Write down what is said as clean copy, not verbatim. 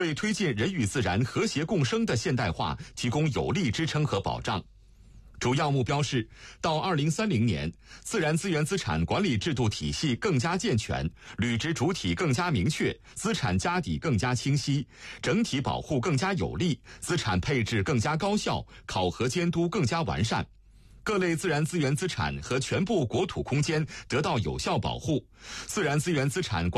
为推进人与自然和谐共生的现代化提供有力支撑和保障。主要目标是，到2030年，自然资源资产管理制度体系更加健全，履职主体更加明确，资产家底更加清晰，整体保护更加有力，资产配置更加高效，考核监督更加完善。各类自然资源资产和全部国土空间得到有效保护，自然资源资产